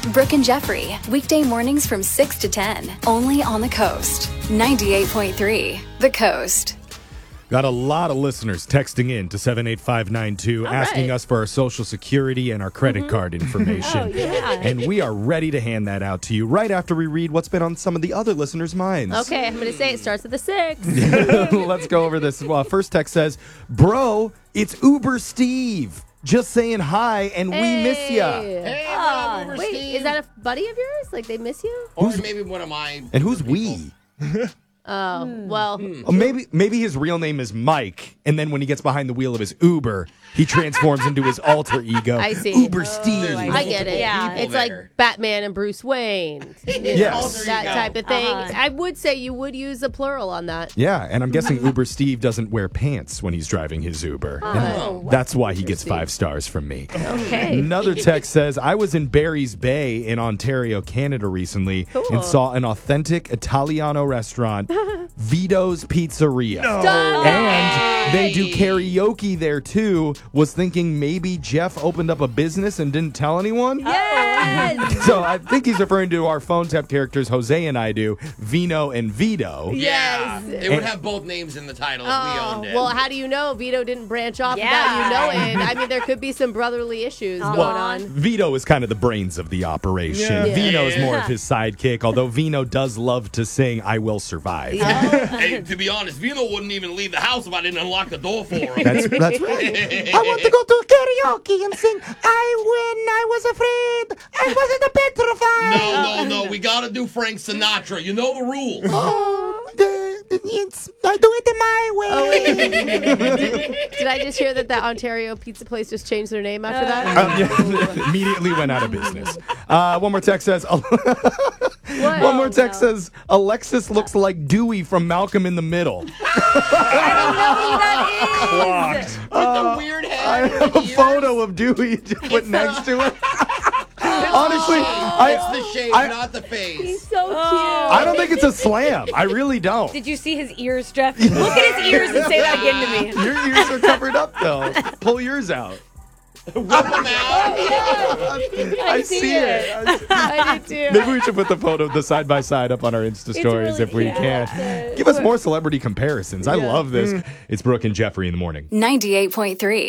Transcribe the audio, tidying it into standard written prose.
Brooke and Jeffrey, weekday mornings from 6 to 10, only on the Coast. 98.3, The Coast. Got a lot of listeners texting in to 78592 asking us for our social security and our credit card information. And we are ready to hand that out to you right after we read what's been on some of the other listeners' minds. Okay, I'm going to say it starts with a 6. Let's go over this. Well, first text says, bro, it's Uber Steve. Just saying hi, and we miss ya. Hey, Uber Wait, Steve. is that a buddy of yours? Like they miss you? Or maybe one of my... And who's people. we? Oh, well. Oh, maybe his real name is Mike, and then when he gets behind the wheel of his Uber, he transforms into his alter ego. I see. Uber Steve. I get it. Yeah. It's there. like Batman and Bruce Wayne. Yes. That type of thing. I would say you would use a plural on that. Yeah, and I'm guessing Uber Steve doesn't wear pants when he's driving his Uber. And that's why he gets 5 stars from me. Okay. Another text says, I was in Barry's Bay in Ontario, Canada recently and saw an authentic Italiano restaurant, Vito's Pizzeria. And they do karaoke there too. Was thinking maybe Jeff opened up a business and didn't tell anyone. Yes. So I think he's referring to our phone tap characters, Jose and I do, Vino and Vito. Yeah. Yes. It would have both names in the title if we owned it. Well, how do you know Vito didn't branch off without you knowing? I mean, there could be some brotherly issues going on. Vito is kind of the brains of the operation. Yeah. Vino is more of his sidekick, although Vino does love to sing I Will Survive. Hey, to be honest, Vino wouldn't even leave the house if I didn't unlock the door for him. That's right. I want to go to karaoke and sing I was afraid. I wasn't petrified. No. We got to do Frank Sinatra. You know the rules. I do it in my way. Did I just hear that Ontario pizza place just changed their name after that? Immediately went out of business. One more text says, One more text says, Alexis looks like Dewey from Malcolm in the Middle. With the weird head. I have a photo of Dewey put next to it. Honestly, It's the shape, not the face. So cute. I don't think it's a slam. I really don't. Did you see his ears, Jeff? Look at his ears and say that again to me. Your ears are covered up, though. Pull yours out. Whip them out. I see it. I did too. Maybe we should put the photo, the side by side, up on our Insta stories if we can. Give us more celebrity comparisons. I love this. It's Brooke and Jeffrey in the morning. 98.3.